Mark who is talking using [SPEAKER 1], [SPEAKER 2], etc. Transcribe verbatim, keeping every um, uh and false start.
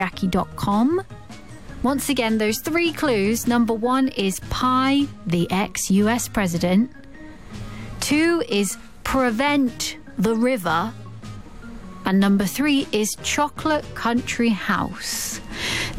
[SPEAKER 1] jackie dot com. Once again, those three clues. Number one is Pi, the ex-U S president. Two is Prevent the River. And number three is Chocolate Country House.